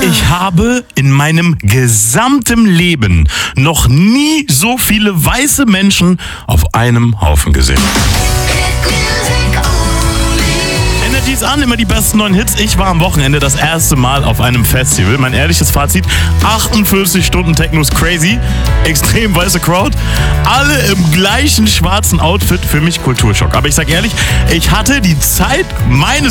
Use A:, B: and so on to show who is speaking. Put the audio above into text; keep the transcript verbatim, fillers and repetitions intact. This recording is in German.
A: Ich habe in meinem gesamten Leben noch nie so viele weiße Menschen auf einem Haufen gesehen. Energy ist an, immer die besten neuen Hits. Ich war am Wochenende das erste Mal auf einem Festival. Mein ehrliches Fazit, achtundvierzig Stunden Techno ist crazy. Extrem weiße Crowd. Alle im gleichen schwarzen Outfit. Für mich Kulturschock. Aber ich sag ehrlich, ich hatte die Zeit meines